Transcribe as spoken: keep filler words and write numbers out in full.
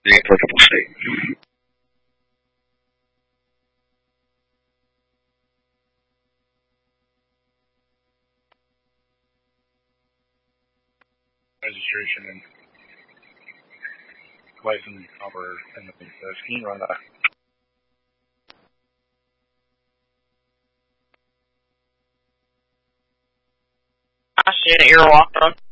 the applicable state. Registration and license number and the uh, scheme run that. Gosh, unit, you're locked on.